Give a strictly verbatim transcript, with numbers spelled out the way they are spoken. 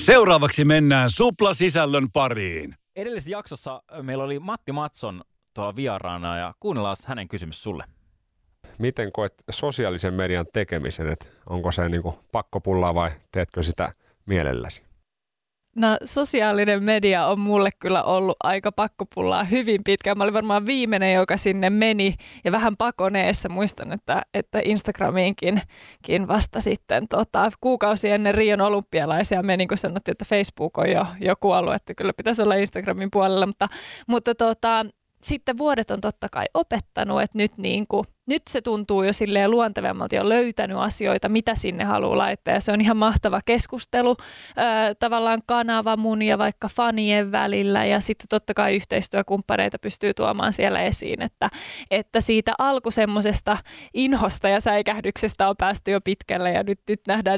Seuraavaksi mennään Supla-sisällön pariin. Edellisessä jaksossa meillä oli Matti Matson tuolla vieraana ja kuunnellaan hänen kysymys sulle. Miten koet sosiaalisen median tekemisen, että onko se niinku pakkopullaa vai teetkö sitä mielelläsi? No sosiaalinen media on mulle kyllä ollut aika pakkopullaa hyvin pitkään. Mä olin varmaan viimeinen, joka sinne meni ja vähän pakoneessa. Muistan, että, että Instagramiinkin vasta sitten tota, kuukausi ennen Rion olympialaisia meni, kun sanottiin, että Facebook on jo, jo kuollut, että kyllä pitäisi olla Instagramin puolella. Mutta, mutta tota, sitten vuodet on totta kai opettanut, että nyt, niin kuin, nyt se tuntuu jo silleen luontevammalta, jo löytänyt asioita, mitä sinne haluaa laittaa. Ja se on ihan mahtava keskustelu, äh, tavallaan kanava mun ja vaikka fanien välillä. Ja sitten totta kai yhteistyökumppaneita pystyy tuomaan siellä esiin, että, että siitä alku semmosesta inhosta ja säikähdyksestä on päästy jo pitkälle. Ja nyt, nyt nähdään